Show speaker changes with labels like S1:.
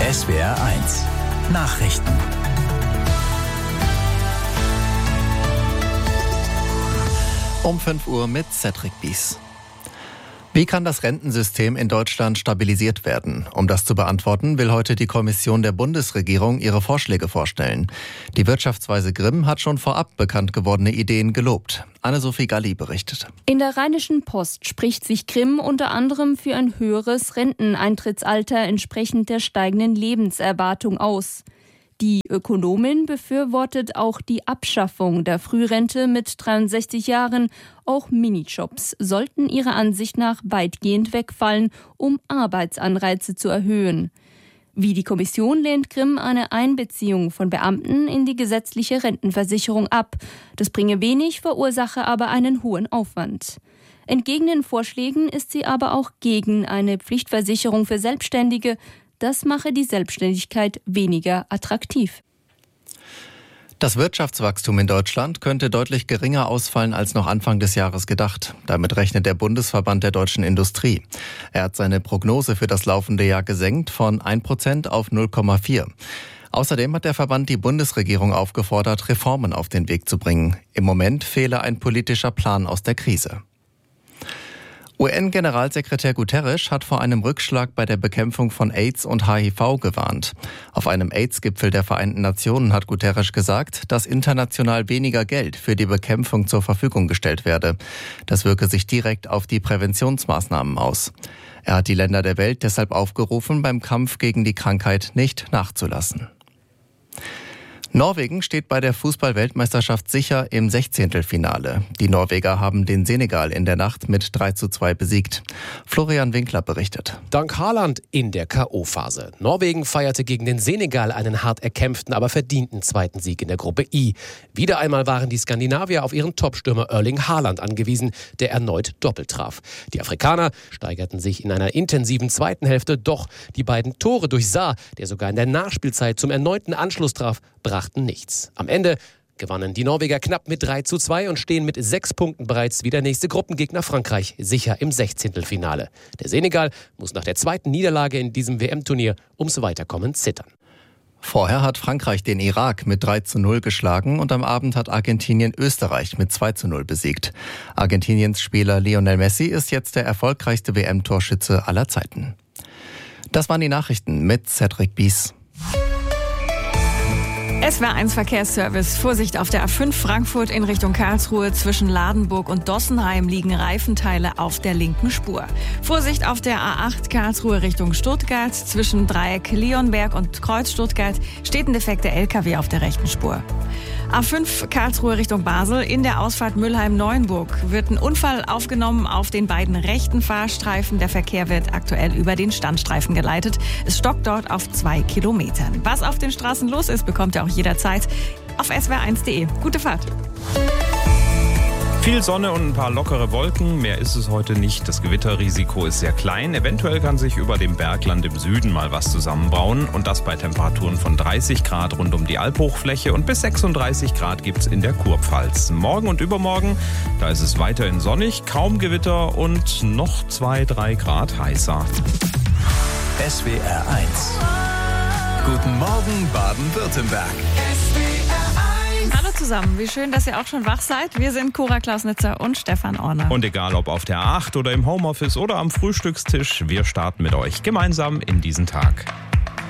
S1: SWR1 Nachrichten.
S2: Um 5 Uhr mit Cedric Bies. Wie kann das Rentensystem in Deutschland stabilisiert werden? Um das zu beantworten, will heute die Kommission der Bundesregierung ihre Vorschläge vorstellen. Die Wirtschaftsweise Grimm hat schon vorab bekannt gewordene Ideen gelobt. Anne-Sophie Galli berichtet.
S3: In der Rheinischen Post spricht sich Grimm unter anderem für ein höheres Renteneintrittsalter entsprechend der steigenden Lebenserwartung aus. Die Ökonomin befürwortet auch die Abschaffung der Frührente mit 63 Jahren. Auch Minijobs sollten ihrer Ansicht nach weitgehend wegfallen, um Arbeitsanreize zu erhöhen. Wie die Kommission lehnt Grimm eine Einbeziehung von Beamten in die gesetzliche Rentenversicherung ab. Das bringe wenig, verursache aber einen hohen Aufwand. Entgegen den Vorschlägen ist sie aber auch gegen eine Pflichtversicherung für Selbstständige. Das mache die Selbstständigkeit weniger attraktiv.
S2: Das Wirtschaftswachstum in Deutschland könnte deutlich geringer ausfallen als noch Anfang des Jahres gedacht. Damit rechnet der Bundesverband der deutschen Industrie. Er hat seine Prognose für das laufende Jahr gesenkt von 1% auf 0,4%. Außerdem hat der Verband die Bundesregierung aufgefordert, Reformen auf den Weg zu bringen. Im Moment fehle ein politischer Plan aus der Krise. UN-Generalsekretär Guterres hat vor einem Rückschlag bei der Bekämpfung von AIDS und HIV gewarnt. Auf einem AIDS-Gipfel der Vereinten Nationen hat Guterres gesagt, dass international weniger Geld für die Bekämpfung zur Verfügung gestellt werde. Das wirke sich direkt auf die Präventionsmaßnahmen aus. Er hat die Länder der Welt deshalb aufgerufen, beim Kampf gegen die Krankheit nicht nachzulassen. Norwegen steht bei der Fußball-Weltmeisterschaft sicher im 16. Die Norweger haben den Senegal in der Nacht mit 3:2 besiegt. Florian Winkler berichtet.
S4: Dank Haaland in der K.O.-Phase. Norwegen feierte gegen den Senegal einen hart erkämpften, aber verdienten zweiten Sieg in der Gruppe I. Wieder einmal waren die Skandinavier auf ihren Topstürmer Erling Haaland angewiesen, der erneut doppelt traf. Die Afrikaner steigerten sich in einer intensiven zweiten Hälfte, doch die beiden Tore durch Sarr, der sogar in der Nachspielzeit zum erneuten Anschluss traf, brachten nichts. Am Ende gewannen die Norweger knapp mit 3:2 und stehen mit 6 Punkten bereits wie der nächste Gruppengegner Frankreich sicher im 16. Der Senegal muss nach der zweiten Niederlage in diesem WM-Turnier ums Weiterkommen zittern.
S2: Vorher hat Frankreich den Irak mit 3:0 geschlagen und am Abend hat Argentinien Österreich mit 2:0 besiegt. Argentiniens Spieler Lionel Messi ist jetzt der erfolgreichste WM-Torschütze aller Zeiten. Das waren die Nachrichten mit Cedric Bies.
S5: SWR1 Verkehrsservice. Vorsicht auf der A5 Frankfurt in Richtung Karlsruhe. Zwischen Ladenburg und Dossenheim liegen Reifenteile auf der linken Spur. Vorsicht auf der A8 Karlsruhe Richtung Stuttgart. Zwischen Dreieck Leonberg und Kreuz Stuttgart steht ein defekter LKW auf der rechten Spur. A5 Karlsruhe Richtung Basel. In der Ausfahrt Mülheim-Neuenburg wird ein Unfall aufgenommen auf den beiden rechten Fahrstreifen. Der Verkehr wird aktuell über den Standstreifen geleitet. Es stockt dort auf 2 Kilometern. Was auf den Straßen los ist, bekommt ihr auch jederzeit auf swr1.de. Gute Fahrt.
S6: Viel Sonne und ein paar lockere Wolken, mehr ist es heute nicht. Das Gewitterrisiko ist sehr klein. Eventuell kann sich über dem Bergland im Süden mal was zusammenbrauen. Und das bei Temperaturen von 30 Grad rund um die Alphochfläche und bis 36 Grad gibt es in der Kurpfalz. Morgen und übermorgen, da ist es weiterhin sonnig, kaum Gewitter und noch 2-3 Grad heißer.
S1: SWR1 Guten Morgen Baden-Württemberg.
S5: Hallo zusammen, wie schön, dass ihr auch schon wach seid. Wir sind Cora Klausnitzer und Stefan Orner.
S6: Und egal ob auf der A8 oder im Homeoffice oder am Frühstückstisch, wir starten mit euch gemeinsam in diesen Tag.